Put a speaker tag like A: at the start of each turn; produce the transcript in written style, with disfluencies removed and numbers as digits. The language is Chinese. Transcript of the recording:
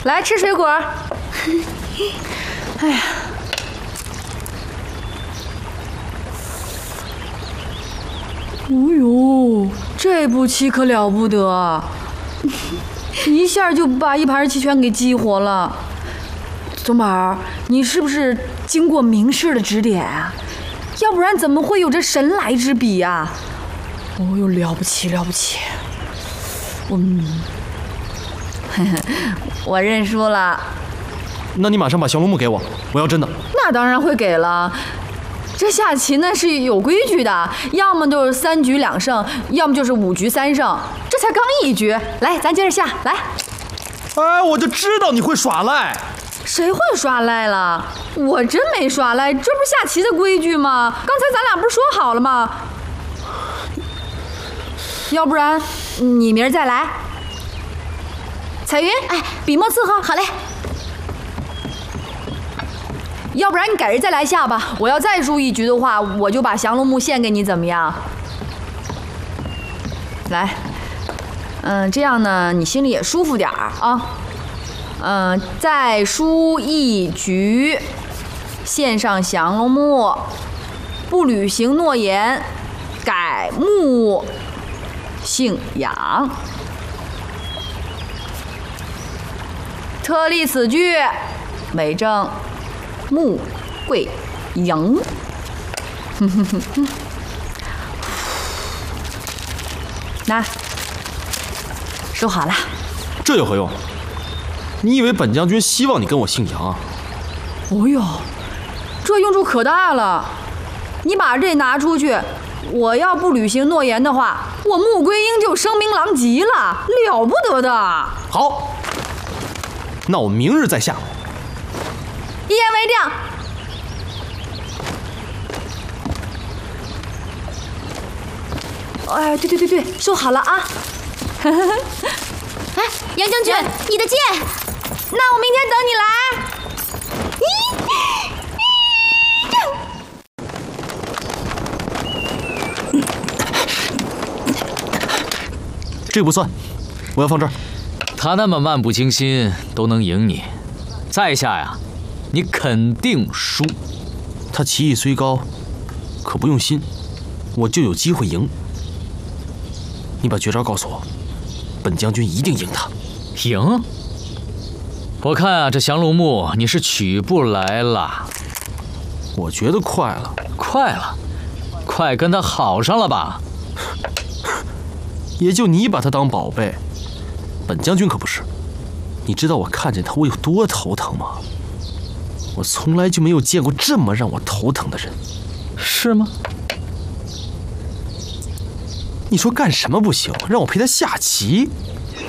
A: 来吃水果。哎呀，哦呦，这步棋可了不得，一下就把一盘棋全给激活了。宗宝，你是不是经过名师的指点啊？要不然怎么会有这神来之笔呀？哦呦，了不起了不起！我认输了。
B: 那你马上把降龙木给我，我要真的。
A: 那当然会给了。这下棋呢是有规矩的，要么就是3局2胜，要么就是5局3胜。这才刚1局，来，咱接着下来。
B: 哎，我就知道你会耍赖。
A: 谁会耍赖了？我真没耍赖，这不是下棋的规矩吗？刚才咱俩不是说好了吗？要不然你明儿再来。彩云，
C: 哎，笔墨伺候，好嘞。
A: 要不然你改日再来下吧。我要再输1局的话，我就把降龙木献给你，怎么样？来，这样呢，你心里也舒服点儿啊。再输1局，献上降龙木，不履行诺言，改木姓杨。特立此句，为证穆桂英。那收好了。
B: 这有何用？你以为本将军希望你跟我姓杨啊？
A: 哦呦，这用处可大了！你把这拿出去，我要不履行诺言的话，我穆桂英就声名狼藉了，了不得的。
B: 好，那我明日再下。
A: 一言为定。哎，对，收好了啊！
C: 哎，杨将军，你的剑。
A: 那我明天等你来。
B: 这不算，我要放这儿。
D: 他那么漫不经心都能赢你，在下呀，你肯定输。
B: 他棋艺虽高，可不用心，我就有机会赢。你把绝招告诉我，本将军一定赢他。
D: 赢？我看啊，这降龙木你是取不来了。
B: 我觉得快了。
D: 快了？快跟他好上了吧？
B: 也就你把他当宝贝，本将军可不是。你知道我看见他我有多头疼吗？我从来就没有见过这么让我头疼的人。
D: 是吗？
B: 你说干什么不行？让我陪他下棋？